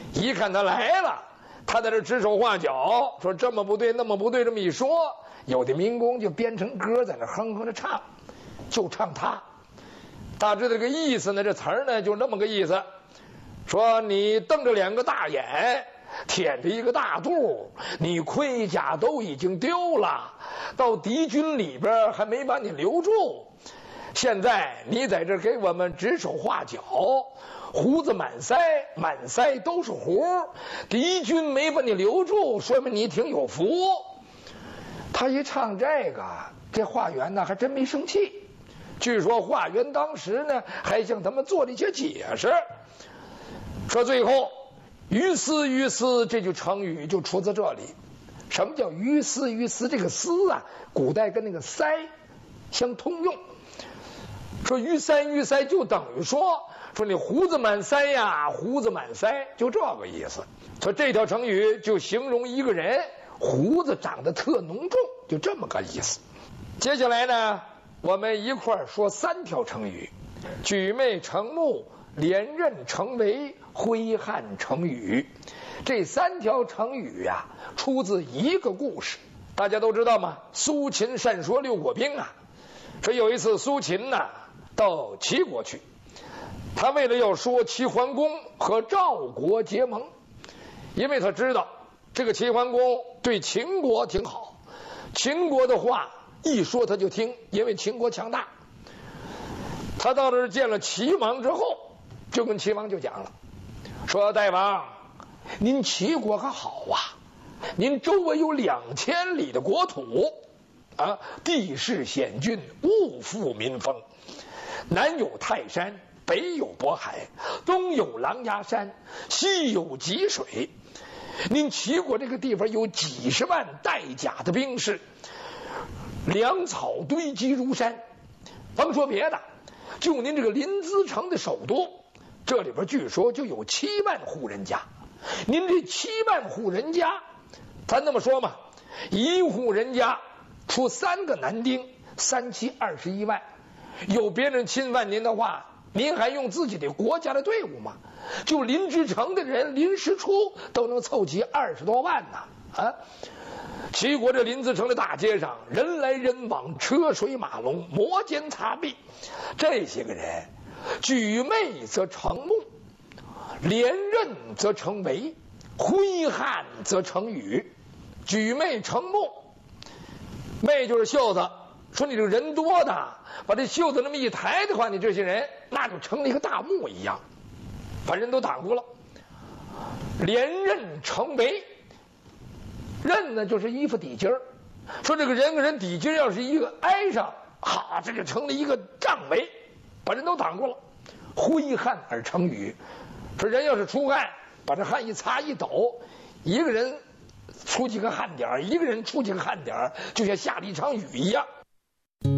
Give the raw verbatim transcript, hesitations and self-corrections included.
一看他来了，他在这指手画脚，说这么不对，那么不对，这么一说，有的民工就编成歌在那哼哼着唱，就唱他。大致这个意思呢，这词儿呢就那么个意思，说你瞪着两个大眼，舔着一个大肚，你盔甲都已经丢了，到敌军里边还没把你留住。现在你在这给我们指手画脚，胡子满腮，满腮都是胡，敌军没把你留住，说明你挺有福。他一唱这个，这华元呢还真没生气。据说华元当时呢还向他们做了一些解释，说最后于斯于斯这句成语就出自这里。什么叫于斯于斯？这个斯啊，古代跟那个腮相通用。说于腮于腮就等于说说你胡子满腮呀，胡子满腮，就这个意思。说这条成语就形容一个人胡子长得特浓重，就这么个意思。接下来呢，我们一块儿说三条成语：举妹成木、连刃成围、挥汗成雨。这三条成语呀、啊，出自一个故事。大家都知道吗？苏秦善说六国兵啊。说有一次苏秦呐到齐国去，他为了要说齐桓公和赵国结盟，因为他知道这个齐桓公对秦国挺好，秦国的话一说他就听，因为秦国强大。他到这儿见了齐王之后，就跟齐王就讲了，说大王，您齐国可好啊，您周围有两千里的国土啊，地势险峻，物阜民丰，南有泰山，北有渤海，东有狼牙山，西有济水。您齐国这个地方有几十万带甲的兵士，粮草堆积如山。甭说别的，就您这个临淄城的首都，这里边据说就有七万户人家。您这七万户人家，咱这么说嘛，一户人家出三个男丁，三七二十一万。有别人侵犯您的话，您还用自己的国家的队伍吗？就临淄城的人临时出都能凑齐二十多万呢啊！齐国这临淄城的大街上，人来人往，车水马龙，摩肩擦跸。这些个人，举妹则成木，连刃则成围，挥汗则成雨。举妹成木，妹就是袖子。说你这个人多的，把这袖子那么一抬的话，你这些人那就成了一个大木一样，把人都挡住了。连刃成围，刃呢就是衣服底襟儿。说这个人跟人底襟要是一个挨上，哈，这就成了一个帐围，把人都挡住了。挥汗而成雨，说人要是出汗，把这汗一擦一抖，一个人出几个汗点儿，一个人出几个汗点儿，就像下了一场雨一样。